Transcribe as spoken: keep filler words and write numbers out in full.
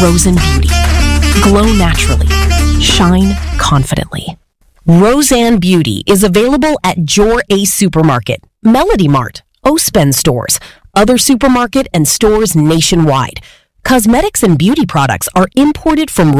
Rosen Beauty. Glow naturally. Shine confidently. Roseanne Beauty is available at Jor Ace Supermarket, Melody Mart, Ospen stores, other supermarket and stores nationwide. Cosmetics and beauty products are imported from